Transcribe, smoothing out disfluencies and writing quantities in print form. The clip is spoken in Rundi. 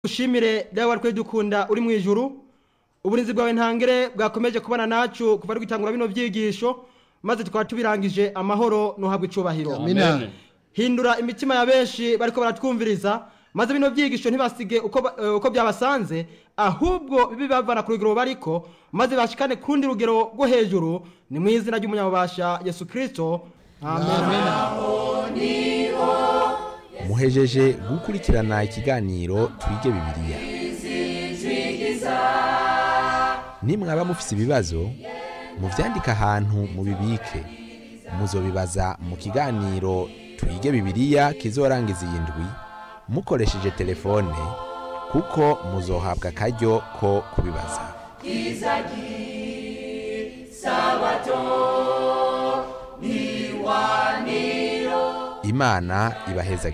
ushimire dawe warikwe dukunda uri mu ijuru uburinzi bwawe ntangere bwakomeje kubana nacu kuva rwitangura bino vyigisho maze tukaba tubirangije amahoro nuhabwa icubahiro. Amen. Hindura imitima ya benshi bariko baratwumviriza maze bino vyigisho ntibasige uko byabasanze ahubwo bibi bavana ku rugero bariko maze bashikane kurundi rugero rwo hejuru ni mu izina ry'umunyabubasha Yesu Kristo. Amen. Muhejeje gukurikirana ikiganiro Twige Bibiliya. Nimwaba mufise ibibazo muvyandika ahantu mubibike muzobibaza mu kiganiro Twige Bibiliya kizorangiza iyi ndwi mukoresheje telefone kuko muzohabwa akaryo ko kubibaza. Imana ibaheza